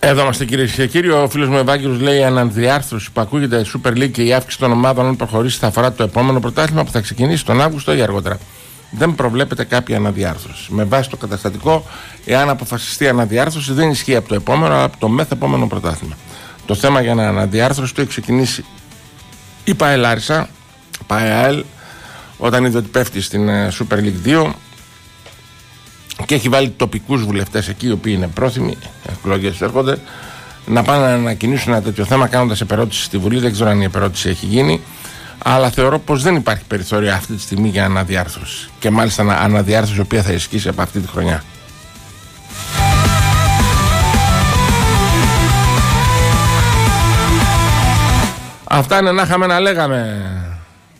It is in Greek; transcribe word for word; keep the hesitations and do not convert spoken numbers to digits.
Εδώ είμαστε κυρίες και κύριοι. Ο φίλος μου Ευάγγελος λέει: η αναδιάρθρωση που ακούγεται Super League και η αύξηση των ομάδων, αν προχωρήσει, θα αφορά το επόμενο πρωτάθλημα που θα ξεκινήσει τον Αύγουστο ή αργότερα. Δεν προβλέπεται κάποια αναδιάρθρωση. Με βάση το καταστατικό, εάν αποφασιστεί αναδιάρθρωση, δεν ισχύει από το επόμενο, αλλά από το μεθεπόμενο πρωτάθλημα. Το θέμα για αναδιάρθρωση το έχει ξεκινήσει η ΠΑΕ Λάρισα, ΠΑΕ, όταν είδε ότι πέφτει στην Super League δύο. Και έχει βάλει τοπικούς βουλευτές εκεί, οι οποίοι είναι πρόθυμοι, εκλογές έρχονται, να πάνε να ανακοινήσουν ένα τέτοιο θέμα κάνοντας επερώτηση στη Βουλή. Δεν ξέρω αν η επερώτηση έχει γίνει, αλλά θεωρώ πως δεν υπάρχει περιθώριο αυτή τη στιγμή για αναδιάρθρωση. Και μάλιστα αναδιάρθρωση η οποία θα ισχύσει από αυτή τη χρονιά. Αυτά είναι να είχαμε να λέγαμε.